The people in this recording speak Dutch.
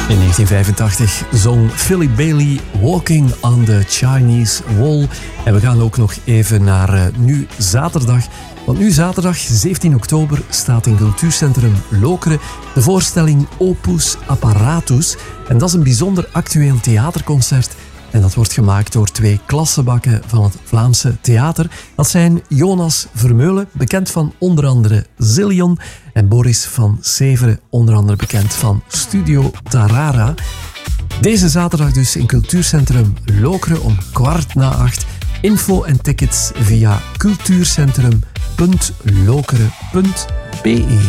In 1985 zong Philip Bailey Walking on the Chinese Wall. En we gaan ook nog even naar nu zaterdag. Want nu zaterdag, 17 oktober, staat in Cultuurcentrum Lokeren de voorstelling Opus Apparatus. En dat is een bijzonder actueel theaterconcert. En dat wordt gemaakt door 2 klassebakken van het Vlaamse theater. Dat zijn Jonas Vermeulen, bekend van onder andere Zillion. En Boris van Severen, onder andere bekend van Studio Tarara. Deze zaterdag dus in Cultuurcentrum Lokeren om 7:15. Info en tickets via cultuurcentrum.lokeren.be.